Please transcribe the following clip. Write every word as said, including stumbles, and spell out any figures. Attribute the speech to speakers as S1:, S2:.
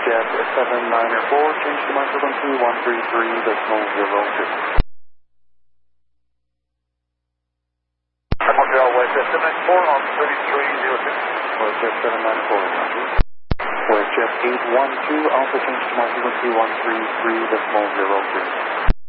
S1: Jet seven nine four, change to my frequency one three three decimal zero two.
S2: Montreal, Westjet seven nine four on thirty-three zero two.
S1: Westjet seven nine four, Roger. Westjet eight one two, also change to my frequency one three three decimal zero two.